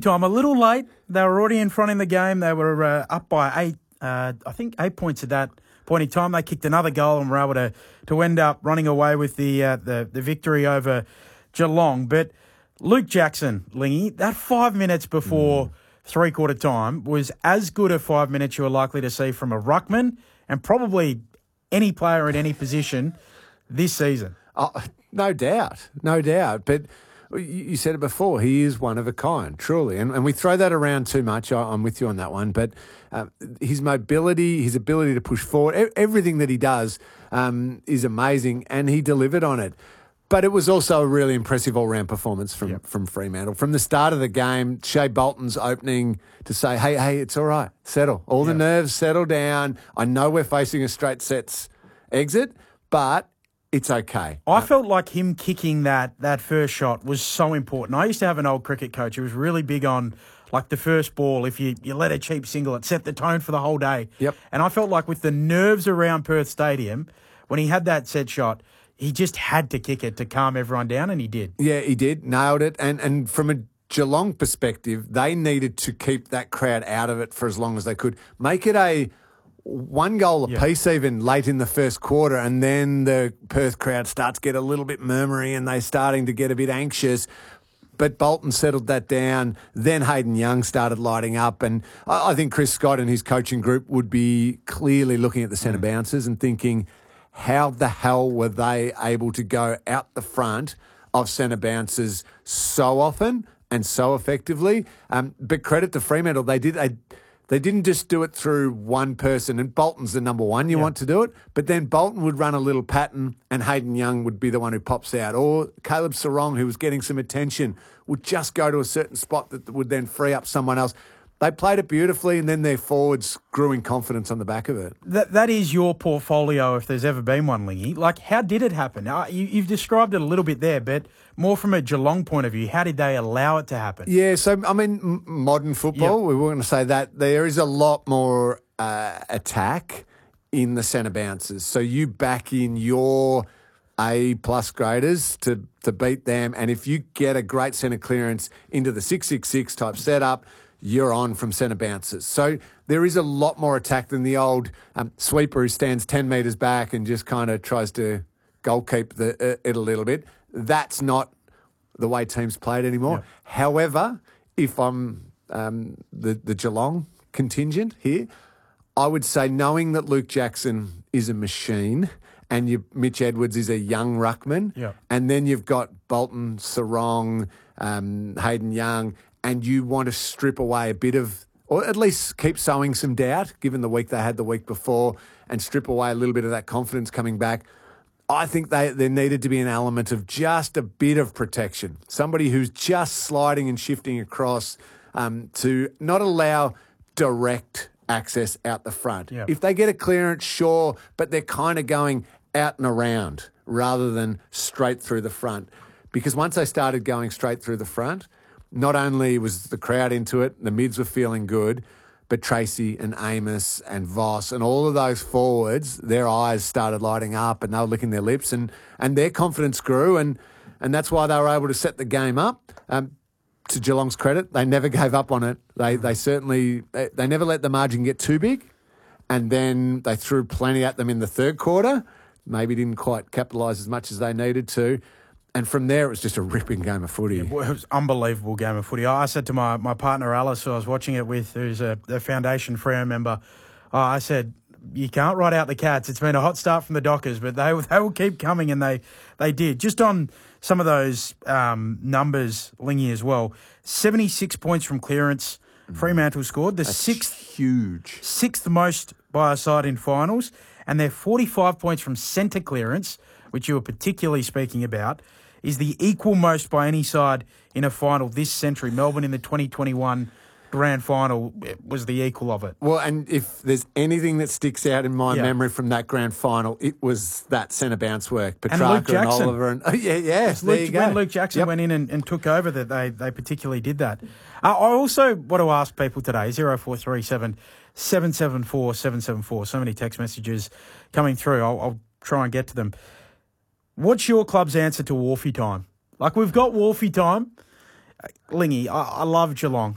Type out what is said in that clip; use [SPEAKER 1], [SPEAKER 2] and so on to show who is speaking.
[SPEAKER 1] time. A little late. They were already in front in the game. They were up by 8, I think 8 points at that point in time. They kicked another goal and were able to end up running away with the victory over Geelong. But Luke Jackson, Lingy, that 5 minutes before three-quarter time was as good a 5 minutes you were likely to see from a ruckman and probably any player in any position this season.
[SPEAKER 2] Oh, no doubt. But you said it before, he is one of a kind, truly. And we throw that around too much. I'm with you on that one. But his mobility, his ability to push forward, everything that he does is amazing, and he delivered on it. But it was also a really impressive all-round performance from Fremantle. From the start of the game, Shea Bolton's opening to say, hey, it's all right, settle. All the nerves, settle down. I know we're facing a straight sets exit, but it's okay.
[SPEAKER 1] I felt like him kicking that first shot was so important. I used to have an old cricket coach who was really big on, like, the first ball. If you let a cheap single, it set the tone for the whole day.
[SPEAKER 2] Yep.
[SPEAKER 1] And I felt like with the nerves around Perth Stadium, when he had that set shot, he just had to kick it to calm everyone down, and he did.
[SPEAKER 2] Yeah, he did. Nailed it. And from a Geelong perspective, they needed to keep that crowd out of it for as long as they could. Make it a one goal apiece even late in the first quarter, and then the Perth crowd starts to get a little bit murmury and they're starting to get a bit anxious. But Bolton settled that down. Then Hayden Young started lighting up. And I think Chris Scott and his coaching group would be clearly looking at the centre bouncers and thinking, how the hell were they able to go out the front of centre bouncers so often and so effectively? But credit to Fremantle, they didn't just do it through one person, and Bolton's the number one you want to do it, but then Bolton would run a little pattern and Hayden Young would be the one who pops out, or Caleb Sarong, who was getting some attention, would just go to a certain spot that would then free up someone else. They played it beautifully, and then their forwards grew in confidence on the back of it.
[SPEAKER 1] That is your portfolio, if there's ever been one, Lingy. Like, how did it happen? You've described it a little bit there, but more from a Geelong point of view, how did they allow it to happen?
[SPEAKER 2] Yeah, so, I mean, modern football, we were going to say that there is a lot more attack in the centre bounces. So you back in your A-plus graders to beat them, and if you get a great centre clearance into the 6-6-6 type setup, you're on from centre bounces. So there is a lot more attack than the old sweeper who stands 10 metres back and just kind of tries to goal keep it a little bit. That's not the way teams play it anymore. Yeah. However, if I'm the Geelong contingent here, I would say knowing that Luke Jackson is a machine and Mitch Edwards is a young ruckman, and then you've got Bolton, Sarong, Hayden Young, and you want to strip away a bit of, or at least keep sowing some doubt, given the week they had the week before, and strip away a little bit of that confidence coming back. I think there needed to be an element of just a bit of protection. Somebody who's just sliding and shifting across to not allow direct access out the front. Yep. If they get a clearance, sure, but they're kind of going out and around rather than straight through the front. Because once they started going straight through the front, not only was the crowd into it, the mids were feeling good, but Tracy and Amos and Voss and all of those forwards, their eyes started lighting up and they were licking their lips and their confidence grew and that's why they were able to set the game up. To Geelong's credit, they never gave up on it. They certainly never let the margin get too big, and then they threw plenty at them in the third quarter. Maybe didn't quite capitalise as much as they needed to. And from there, it was just a ripping game of footy.
[SPEAKER 1] Yeah, it was an unbelievable game of footy. I said to my partner, Alice, who I was watching it with, who's a Foundation Freo member, I said, you can't write out the Cats. It's been a hot start from the Dockers, but they will keep coming, and they did. Just on some of those numbers, Lingy, as well, 76 points from clearance. Fremantle scored.
[SPEAKER 2] That's huge.
[SPEAKER 1] Sixth most by a side in finals, and they're 45 points from centre clearance, which you were particularly speaking about, is the equal most by any side in a final this century. Melbourne in the 2021 grand final was the equal of it.
[SPEAKER 2] Well, and if there's anything that sticks out in my memory from that grand final, it was that centre bounce work. Petrarca and Oliver. And,
[SPEAKER 1] when Luke Jackson went in and took over, that they particularly did that. I also want to ask people today, 0437 774 774, so many text messages coming through. I'll try and get to them. What's your club's answer to Wharfie time? Like, we've got Wharfie time. Lingy, I love Geelong.